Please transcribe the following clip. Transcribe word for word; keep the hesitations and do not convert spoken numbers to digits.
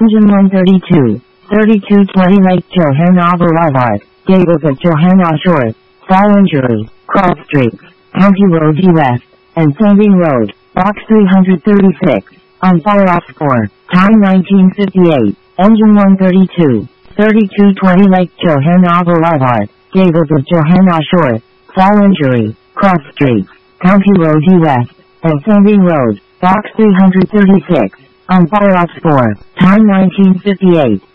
Engine one thirty-two, thirty-two twenty Lake Johanna Boulevard, Gables at Johanna Shores, Fall Injury, Cross Street, County Road U S, and Saving Road, Box three thirty-six, on fire off four, time nineteen fifty-eight, Engine one thirty-two, thirty-two twenty Lake Johanna Boulevard, Gables at Johanna Shores, Fall Injury, Cross Street, County Road U S, and Saving Road, Box three thirty-six, on fire off four, time nineteen fifty-eight.